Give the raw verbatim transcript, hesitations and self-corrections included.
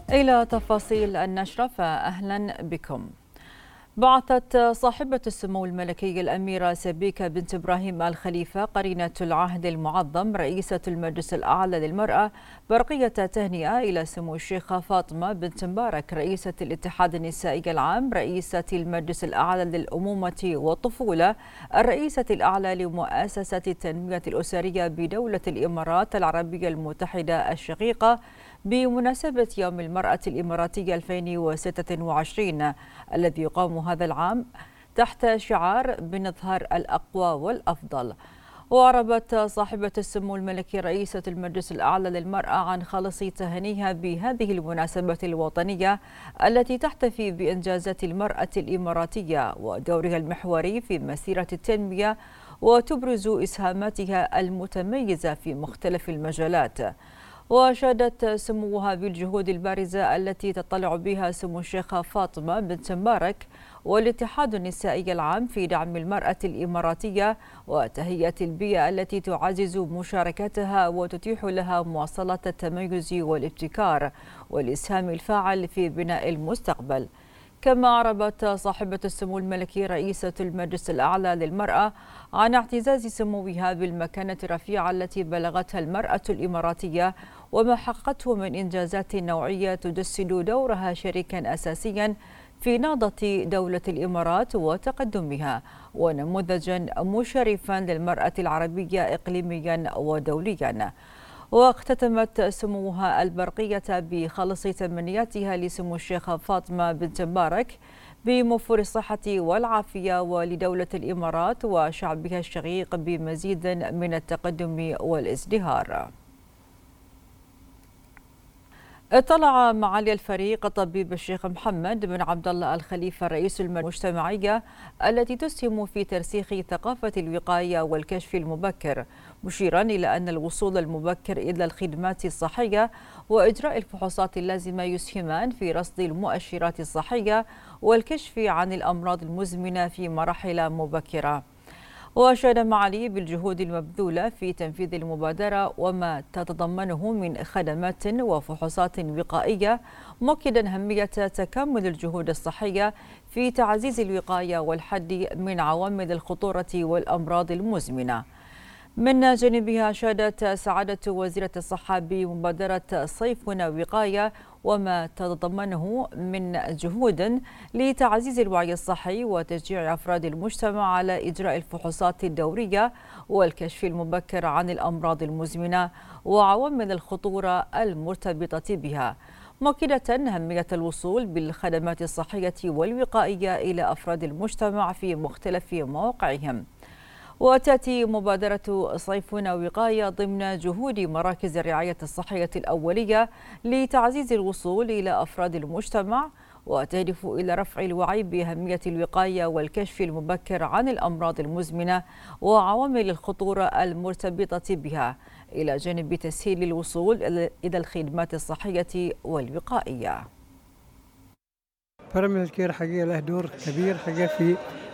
إلى تفاصيل النشرة فأهلا بكم. بعثت صاحبة السمو الملكي الأميرة سبيكة بنت إبراهيم آل خليفة قرينة العهد المعظم رئيسة المجلس الأعلى للمرأة برقية تهنئة إلى سمو الشيخة فاطمة بنت مبارك رئيسة الاتحاد النسائي العام، رئيسة المجلس الأعلى للأمومة والطفولة، الرئيسة الأعلى لمؤسسة التنمية الأسرية بدولة الإمارات العربية المتحدة الشقيقة بمناسبة يوم المرأة الإماراتية ألفين وستة وعشرين الذي يقام هذا العام تحت شعار بنظهر الأقوى والأفضل. وأعربت صاحبة السمو الملكي رئيسة المجلس الأعلى للمرأة عن خالص تهنيها بهذه المناسبة الوطنية التي تحتفي بإنجازات المرأة الإماراتية ودورها المحوري في مسيرة التنمية وتبرز إسهاماتها المتميزة في مختلف المجالات. وشادت سموها بالجهود البارزة التي تطلع بها سمو الشيخة فاطمة بنت مبارك والاتحاد النسائي العام في دعم المرأة الإماراتية وتهيئة البيئة التي تعزز مشاركتها وتتيح لها مواصلة التميز والابتكار والإسهام الفاعل في بناء المستقبل. كما أعربت صاحبة السمو الملكي رئيسة المجلس الأعلى للمرأة عن اعتزاز سموها بالمكانة الرفيعة التي بلغتها المرأة الإماراتية وما حققته من إنجازات نوعية تجسد دورها شريكا أساسيا في نهضة دولة الإمارات وتقدمها ونموذجا مشرفا للمرأة العربية إقليميا ودوليا. واختتمت سموها البرقية بخالص تمنياتها لسمو الشيخة فاطمة بنت مبارك بموفور الصحة والعافية ولدولة الإمارات وشعبها الشقيق بمزيد من التقدم والازدهار. اطلع معالي الفريق الطبيب الشيخ محمد بن عبد الله آل خليفة رئيس المجتمعية التي تسهم في ترسيخ ثقافة الوقاية والكشف المبكر، مشيرا إلى أن الوصول المبكر إلى الخدمات الصحية وإجراء الفحوصات اللازمة يسهمان في رصد المؤشرات الصحية والكشف عن الأمراض المزمنة في مراحل مبكرة. وأشاد معالي بالجهود المبذولة في تنفيذ المبادرة وما تتضمنه من خدمات وفحوصات وقائية، مؤكدا أهمية تكامل الجهود الصحية في تعزيز الوقاية والحد من عوامل الخطورة والأمراض المزمنة. من جانبها أشادت سعادة وزيرة الصحة بمبادرة صيفنا وقاية وما تتضمنه من جهود لتعزيز الوعي الصحي وتشجيع أفراد المجتمع على إجراء الفحوصات الدورية والكشف المبكر عن الأمراض المزمنة وعوامل الخطورة المرتبطة بها، مؤكدة أهمية الوصول بالخدمات الصحية والوقائية إلى أفراد المجتمع في مختلف مواقعهم. وتأتي مبادرة صيفنا وقاية ضمن جهود مراكز الرعاية الصحية الأولية لتعزيز الوصول إلى أفراد المجتمع وتهدف إلى رفع الوعي بأهمية الوقاية والكشف المبكر عن الأمراض المزمنة وعوامل الخطورة المرتبطة بها، إلى جانب تسهيل الوصول إلى الخدمات الصحية والوقائية. برامج الكير حقيقة له دور كبير حقيقة في